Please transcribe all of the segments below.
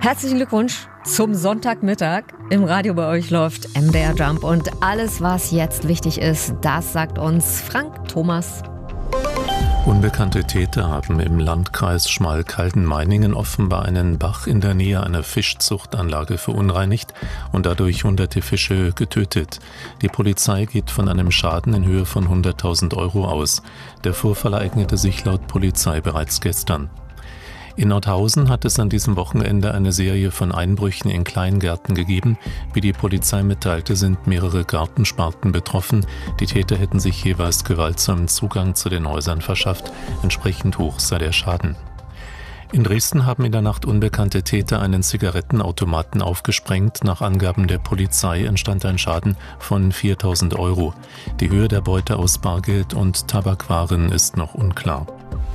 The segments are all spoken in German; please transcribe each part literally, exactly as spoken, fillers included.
Herzlichen Glückwunsch zum Sonntagmittag. Im Radio bei euch läuft M D R Jump und alles, was jetzt wichtig ist, das sagt uns Frank Thomas. Unbekannte Täter haben im Landkreis Schmalkalden-Meiningen offenbar einen Bach in der Nähe einer Fischzuchtanlage verunreinigt und dadurch hunderte Fische getötet. Die Polizei geht von einem Schaden in Höhe von hunderttausend Euro aus. Der Vorfall ereignete sich laut Polizei bereits gestern. In Nordhausen hat es an diesem Wochenende eine Serie von Einbrüchen in Kleingärten gegeben. Wie die Polizei mitteilte, sind mehrere Gartensparten betroffen. Die Täter hätten sich jeweils gewaltsamen Zugang zu den Häusern verschafft. Entsprechend hoch sei der Schaden. In Dresden haben in der Nacht unbekannte Täter einen Zigarettenautomaten aufgesprengt. Nach Angaben der Polizei entstand ein Schaden von viertausend Euro. Die Höhe der Beute aus Bargeld und Tabakwaren ist noch unklar.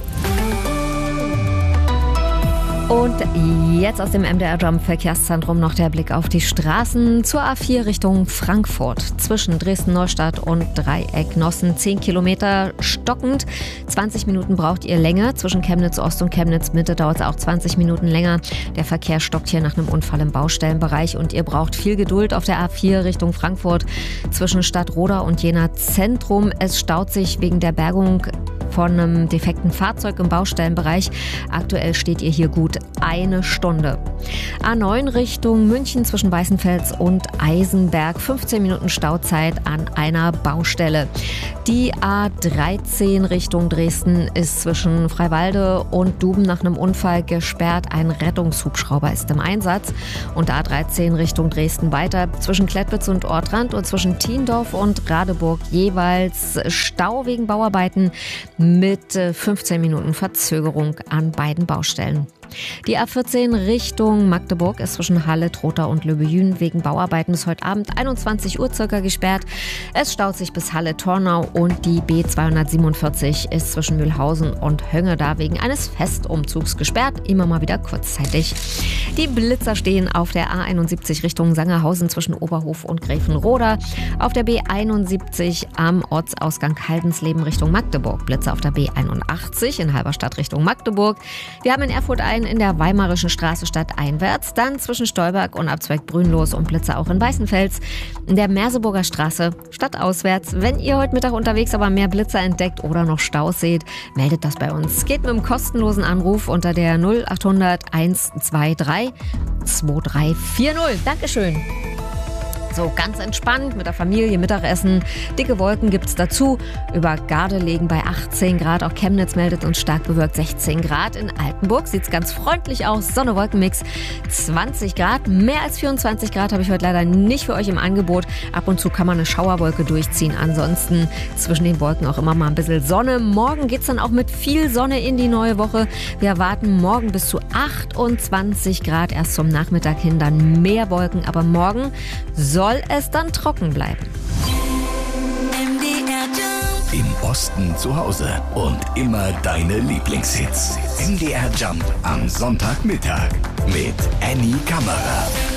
Und jetzt aus dem M D R Jump Verkehrszentrum noch der Blick auf die Straßen zur A vier Richtung Frankfurt. Zwischen Dresden-Neustadt und Dreieck-Nossen zehn Kilometer stockend. zwanzig Minuten braucht ihr länger. Zwischen Chemnitz Ost und Chemnitz Mitte dauert es auch zwanzig Minuten länger. Der Verkehr stockt hier nach einem Unfall im Baustellenbereich und ihr braucht viel Geduld auf der A vier Richtung Frankfurt. Zwischen Stadtroda und Jena Zentrum. Es staut sich wegen der Bergung von einem defekten Fahrzeug im Baustellenbereich. Aktuell steht ihr hier gut eine Stunde. A neun Richtung München zwischen Weißenfels und Eisenberg. fünfzehn Minuten Stauzeit an einer Baustelle. Die A dreizehn Richtung Dresden ist zwischen Freiwalde und Duben nach einem Unfall gesperrt. Ein Rettungshubschrauber ist im Einsatz. Und A dreizehn Richtung Dresden weiter zwischen Klettwitz und Ortrand und zwischen Tiendorf und Radeburg jeweils Stau wegen Bauarbeiten mit fünfzehn Minuten Verzögerung an beiden Baustellen. Die A vierzehn Richtung Magdeburg ist zwischen Halle, Trotha und Löbejün wegen Bauarbeiten bis heute Abend einundzwanzig Uhr circa gesperrt. Es staut sich bis Halle-Tornau und die B zweihundertsiebenundvierzig ist zwischen Mühlhausen und Höngeda wegen eines Festumzugs gesperrt, immer mal wieder kurzzeitig. Die Blitzer stehen auf der A einundsiebzig Richtung Sangerhausen zwischen Oberhof und Gräfenroda, auf der B einundsiebzig am Ortsausgang Haldensleben Richtung Magdeburg, Blitzer auf der B einundachtzig in Halberstadt Richtung Magdeburg. Wir haben in Erfurt ein in der Weimarischen Straße stadteinwärts, dann zwischen Stolberg und Abzweig Brünlos und Blitzer auch in Weißenfels. In der Merseburger Straße stadtauswärts. Wenn ihr heute Mittag unterwegs aber mehr Blitzer entdeckt oder noch Staus seht, meldet das bei uns. Geht mit einem kostenlosen Anruf unter der null achthundert hundertzweiundzwanzig drei vier null. Dankeschön. So ganz entspannt mit der Familie Mittagessen. Dicke Wolken gibt's dazu. Über Gardelegen bei achtzehn Grad. Auch Chemnitz meldet uns stark bewölkt sechzehn Grad. In Altenburg sieht's ganz freundlich aus. Sonne-Wolkenmix zwanzig Grad. Mehr als vierundzwanzig Grad habe ich heute leider nicht für euch im Angebot. Ab und zu kann man eine Schauerwolke durchziehen. Ansonsten zwischen den Wolken auch immer mal ein bisschen Sonne. Morgen geht's dann auch mit viel Sonne in die neue Woche. Wir erwarten morgen bis zu achtundzwanzig Grad. Erst zum Nachmittag hin dann mehr Wolken. Aber morgen soll es dann trocken bleiben. Im Osten zu Hause und immer deine Lieblingshits. M D R Jump am Sonntagmittag mit Annie Kammerer.